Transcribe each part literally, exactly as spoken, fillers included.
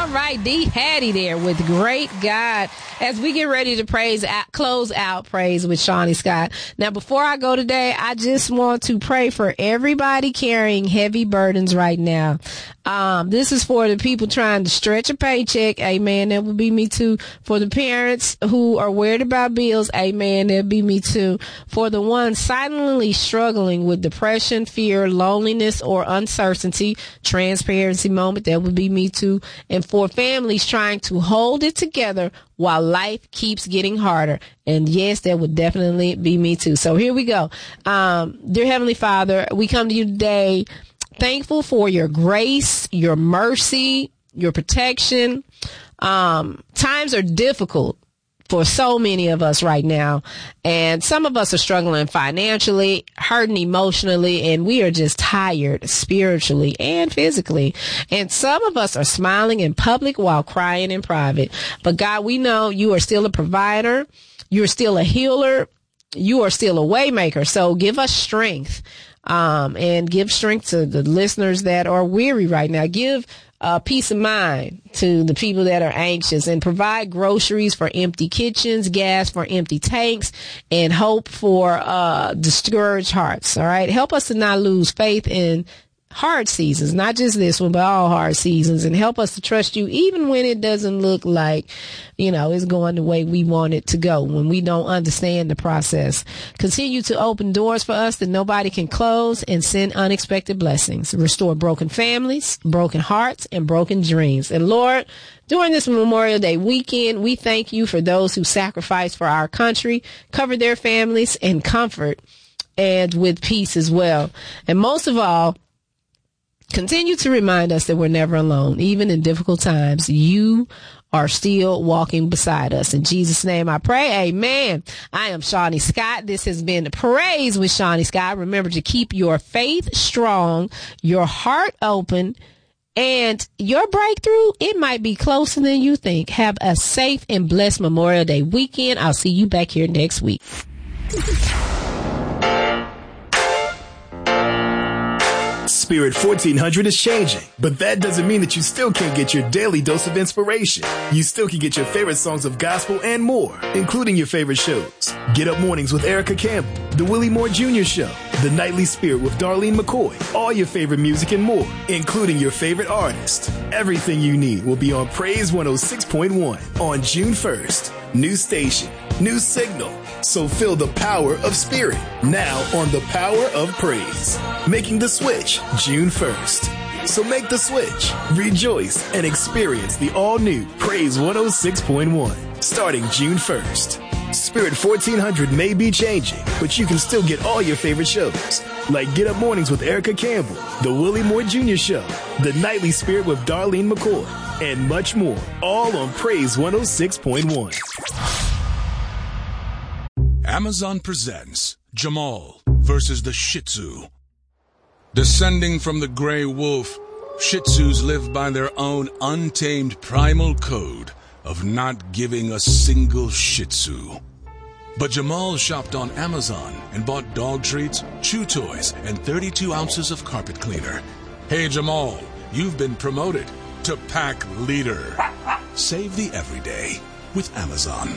right, D Hattie there with Great God as we get ready to praise out, close out praise with Shawnee Scott. Now, before I go today, I just want to pray for everybody carrying heavy burdens right now. Um, this is for the people trying to stretch a paycheck. Amen. That would be me too. For the parents who are worried about bills. Amen. That'd be me too. For the ones silently struggling with depression, fear, loneliness, or uncertainty, transparency moment. That would be me too. And for families trying to hold it together while life keeps getting harder. And yes, that would definitely be me too. So here we go. Um, dear Heavenly Father, we come to you today thankful for your grace, your mercy, your protection. Um, times are difficult for so many of us right now. And some of us are struggling financially, hurting emotionally, and we are just tired spiritually and physically. And some of us are smiling in public while crying in private. But God, we know you are still a provider. You're still a healer. You are still a way maker. So give us strength, um, and give strength to the listeners that are weary right now. Give Uh, peace of mind to the people that are anxious, and provide groceries for empty kitchens, gas for empty tanks, and hope for uh discouraged hearts. All right. Help us to not lose faith in hard seasons, not just this one, but all hard seasons, and help us to trust you even when it doesn't look like, you know, it's going the way we want it to go, when we don't understand the process. Continue to open doors for us that nobody can close, and send unexpected blessings. Restore broken families, broken hearts, and broken dreams. And Lord, during this Memorial Day weekend, we thank you for those who sacrificed for our country, cover their families in comfort and with peace as well. And most of all, continue to remind us that we're never alone. Even in difficult times, you are still walking beside us. In Jesus' name I pray. Amen. I am Shawnee Scott. This has been Praise with Shawnee Scott. Remember to keep your faith strong, your heart open, and your breakthrough, it might be closer than you think. Have a safe and blessed Memorial Day weekend. I'll see you back here next week. Spirit fourteen hundred is changing, but that doesn't mean that you still can't get your daily dose of inspiration. You still can get your favorite songs of gospel and more, including your favorite shows. Get Up Mornings with Erica Campbell, The Willie Moore Junior Show, The Nightly Spirit with Darlene McCoy, all your favorite music and more, including your favorite artist. Everything you need will be on Praise one oh six point one on June first. New station, new signal. So feel the power of Spirit now on the Power of Praise. Making the switch June first. So make the switch, rejoice, and experience the all-new Praise one oh six point one starting June first. Spirit fourteen hundred may be changing, but you can still get all your favorite shows, like Get Up Mornings with Erica Campbell, The Willie Moore Junior Show, The Nightly Spirit with Darlene McCoy, and much more, all on Praise one oh six point one. Amazon presents Jamal versus the Shih Tzu. Descending from the gray wolf, Shih Tzus live by their own untamed primal code of not giving a single Shih Tzu. But Jamal shopped on Amazon and bought dog treats, chew toys, and thirty-two ounces of carpet cleaner. Hey Jamal, you've been promoted to pack leader. Save the everyday with Amazon.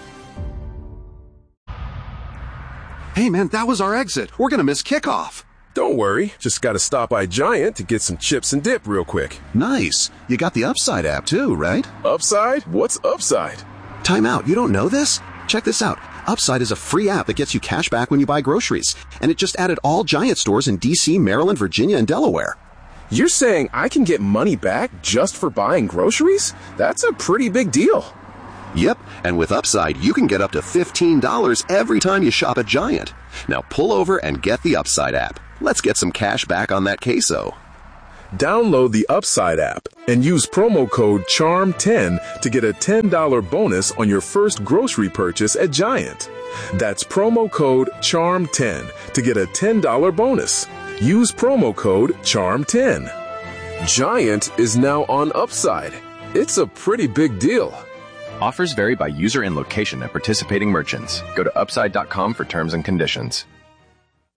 Hey man, that was our exit. We're gonna miss kickoff. Don't worry, just gotta stop by Giant to get some chips and dip real quick. Nice. You got the Upside app too, right? Upside? What's Upside? Time out, you don't know this? Check this out. Upside is a free app that gets you cash back when you buy groceries. And it just added all Giant stores in D C, Maryland, Virginia, and Delaware. You're saying I can get money back just for buying groceries? That's a pretty big deal. Yep, and with Upside, you can get up to fifteen dollars every time you shop at Giant. Now pull over and get the Upside app. Let's get some cash back on that queso. Download the Upside app and use promo code charm ten to get a ten dollars bonus on your first grocery purchase at Giant. That's promo code charm ten to get a ten dollars bonus. Use promo code charm ten. Giant is now on Upside. It's a pretty big deal. Offers vary by user and location at participating merchants. Go to upside dot com for terms and conditions.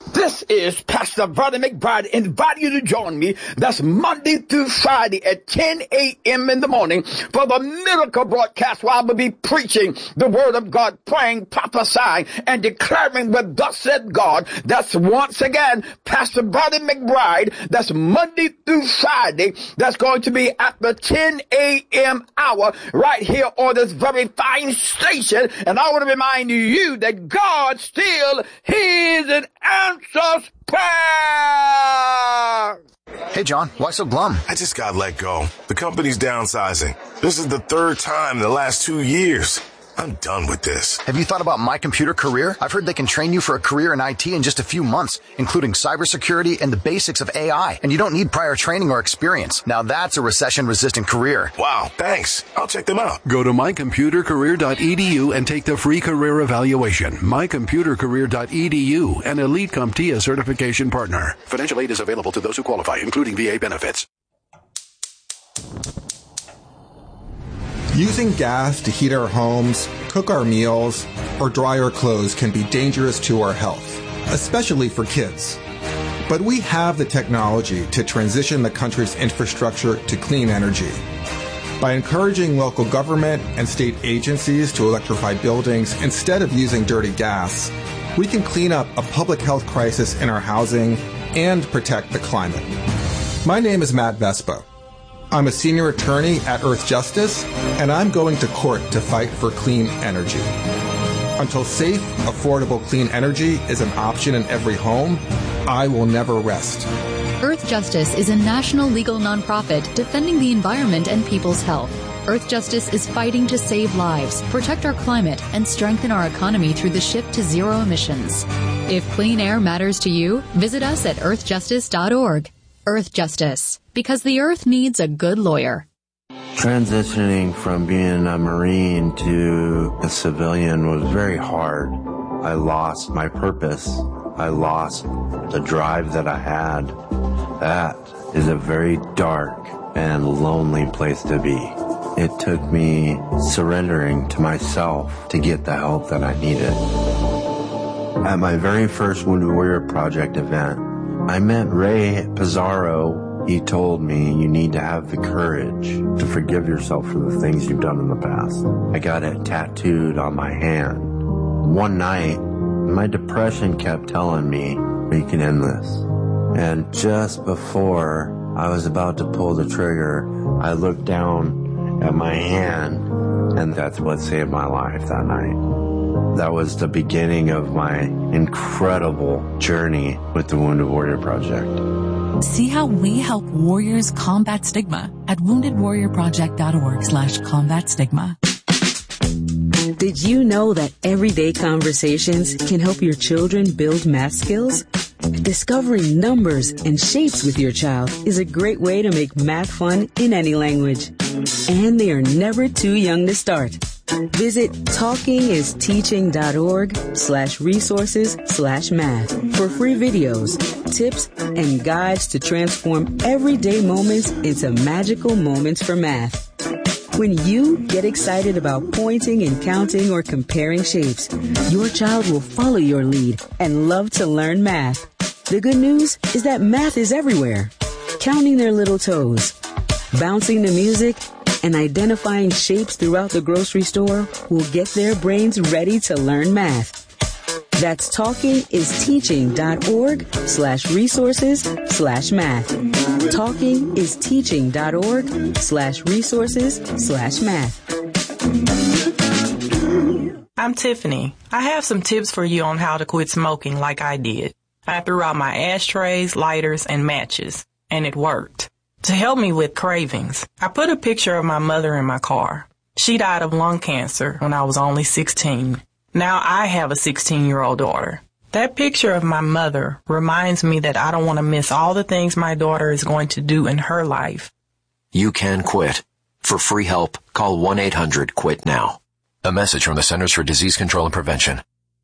This is Pastor Brother McBride inviting you to join me. That's Monday through Friday at ten a.m. in the morning for the miracle broadcast where I will be preaching the word of God, praying, prophesying, and declaring what thus said God. That's once again Pastor Brother McBride. That's Monday through Friday. That's going to be at the ten a.m. hour right here on this very fine station. And I want to remind you that God still hears and answers prayer. Hey, John, why so glum? I just got let go. The company's downsizing. This is the third time in the last two years. I'm done with this. Have you thought about My Computer Career? I've heard they can train you for a career in I T in just a few months, including cybersecurity and the basics of A I. And you don't need prior training or experience. Now that's a recession-resistant career. Wow, thanks. I'll check them out. Go to my computer career dot e d u and take the free career evaluation. my computer career dot e d u, an Elite CompTIA certification partner. Financial aid is available to those who qualify, including V A benefits. Using gas to heat our homes, cook our meals, or dry our clothes can be dangerous to our health, especially for kids. But we have the technology to transition the country's infrastructure to clean energy. By encouraging local government and state agencies to electrify buildings instead of using dirty gas, we can clean up a public health crisis in our housing and protect the climate. My name is Matt Vespa. I'm a senior attorney at Earth Justice, and I'm going to court to fight for clean energy. Until safe, affordable, clean energy is an option in every home, I will never rest. Earth Justice is a national legal nonprofit defending the environment and people's health. Earth Justice is fighting to save lives, protect our climate, and strengthen our economy through the shift to zero emissions. If clean air matters to you, visit us at earth justice dot org. Earth Justice, because the earth needs a good lawyer. Transitioning from being a Marine to a civilian was very hard. I lost my purpose. I lost the drive that I had. That is a very dark and lonely place to be. It took me surrendering to myself to get the help that I needed. At my very first Wounded Warrior Project event, I met Ray Pizarro. He told me you need to have the courage to forgive yourself for the things you've done in the past. I got it tattooed on my hand. One night, my depression kept telling me, we can end this. And just before I was about to pull the trigger, I looked down at my hand, and that's what saved my life that night. That was the beginning of my incredible journey with the Wounded Warrior Project. See how we help warriors combat stigma at wounded warrior project dot org slash combat stigma. Did you know that everyday conversations can help your children build math skills? Discovering numbers and shapes with your child is a great way to make math fun in any language. And they are never too young to start. Visit talkingisteaching.org slash resources slash math for free videos, tips, and guides to transform everyday moments into magical moments for math. When you get excited about pointing and counting or comparing shapes, your child will follow your lead and love to learn math. The good news is that math is everywhere. Counting their little toes, bouncing to music, and identifying shapes throughout the grocery store will get their brains ready to learn math. That's talkingisteaching.org slash resources slash math. Talkingisteaching.org slash resources slash math. I'm Tiffany. I have some tips for you on how to quit smoking like I did. I threw out my ashtrays, lighters, and matches, and it worked. To help me with cravings, I put a picture of my mother in my car. She died of lung cancer when I was only sixteen. Now I have a sixteen-year-old daughter. That picture of my mother reminds me that I don't want to miss all the things my daughter is going to do in her life. You can quit. For free help, call one eight hundred quit now. A message from the Centers for Disease Control and Prevention.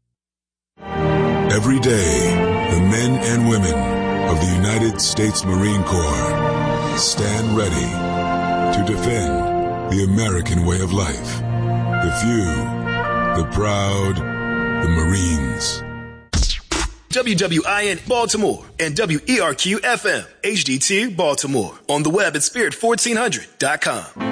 Every day, the men and women of the United States Marine Corps stand ready to defend the American way of life. The few, the proud, the Marines. W W I N Baltimore, and W E R Q F M, H D two Baltimore. On the web at spirit fourteen hundred dot com.